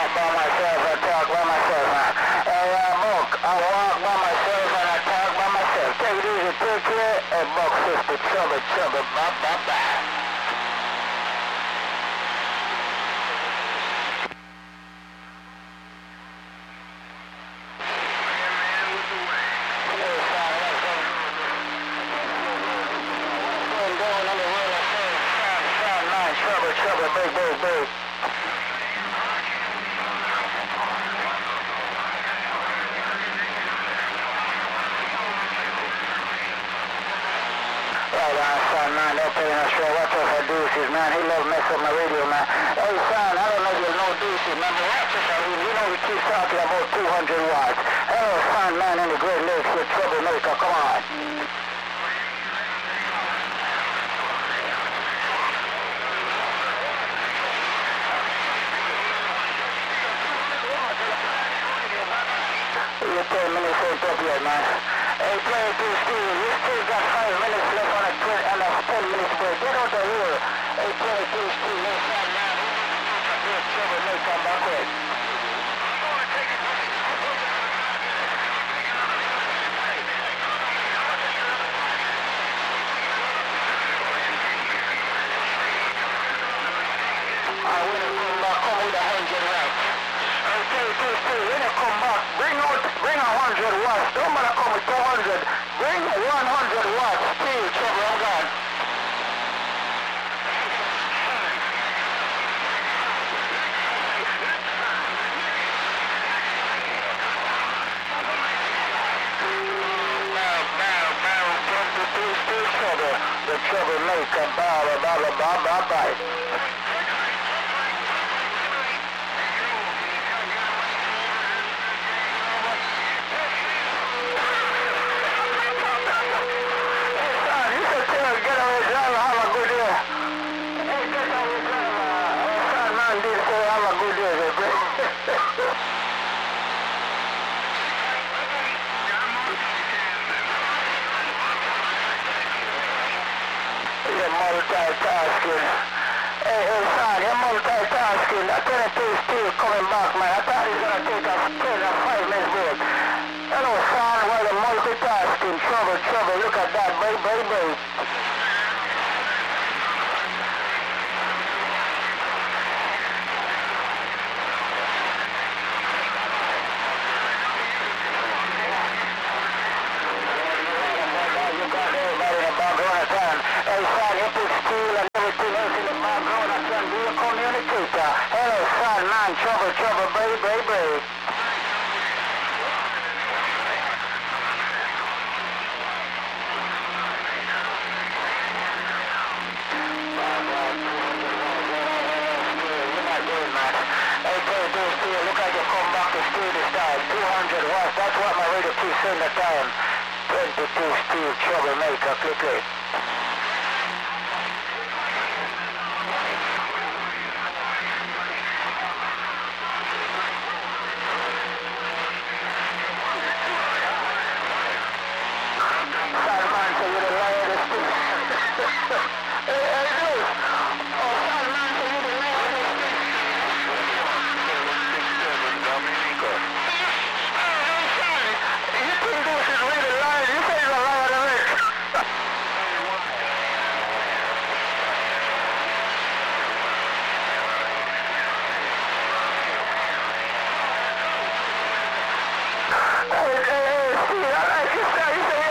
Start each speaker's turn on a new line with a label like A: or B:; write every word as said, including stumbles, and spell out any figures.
A: by myself and talk by myself, man. Hey, uh, Buck, I walk by myself and I talk by myself. Take it easy, take care. Hey, Buck fifty, trouble, trouble, bye, bye, bye. Trouble, trouble, big, big, big. Right on, son, man, don't pay no sure. Watch out for Deuces, man. He love mess up my radio, man. Hey, son, I don't know if you know Deuces, man, but watch out for him. You know we keep talking about two hundred watts. Hello, son, man, in the Great Lakes, you troublemaker, come on. You're ten minutes ain't up yet, man. Hey, play it too, Steve. You still got five minutes left on a, ten, on a ten minutes break. Get out of here. Hey, play it too, Steve. Hey, son, man. You're troublemaker, back with. I will come back, come with a hundred watts. Okay, okay, okay, when you come back, bring out, bring a hundred watts. Don't matter come with two hundred. Bring one hundred watts. Still trouble, I'm gone. Now, now, now, twenty-two, still trouble. The troublemaker, blah, blah, blah, blah, blah, blah, blah. You're multitasking. Hey, hey, son, you're multitasking. That twenty-two is still coming back, man. I thought he's gonna take a ten or five minutes break. Hello, son, while you're multitasking. Trouble, trouble. Look at that, baby, baby, baby. Hey, son, you put steel and everything else in the background. I can be a communicator. Hello, son, man, trouble, trouble, baby, baby, baby. You're not good, man. Hey, play this steel. Look like you come back to steel this time. two hundred watts. That's what my radio keeps saying the time. twenty-two steel troublemaker. Click it. Hey, hey, hey, Steve, I like your style. You say